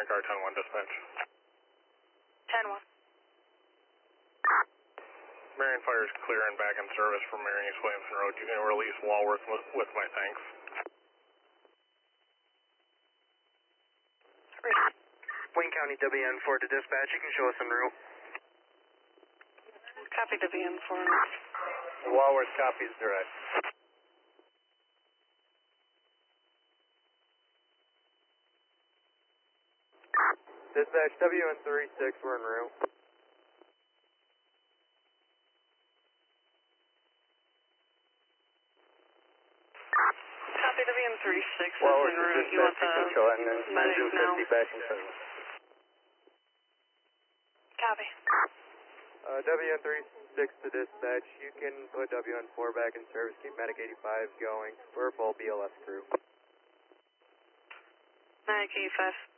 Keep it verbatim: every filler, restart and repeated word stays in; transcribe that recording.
car ten one dispatch. ten one. Marion Fire is clear and back in service from Marion East Williamson Road. You can release Walworth with, with my thanks. Wayne County W N four to dispatch. You can show us en route. Copy W N four. Walworth copies direct. Dispatch W N thirty-six, we're en route. Copy W N thirty-six. Walworth en route. dispatch, You want you can the show engine medics now? fifty back in service. Copy. Uh, W N thirty-six to dispatch. You can put W N four back in service. Keep Medic eighty-five going. We're a full B L S crew. Medic eighty-five.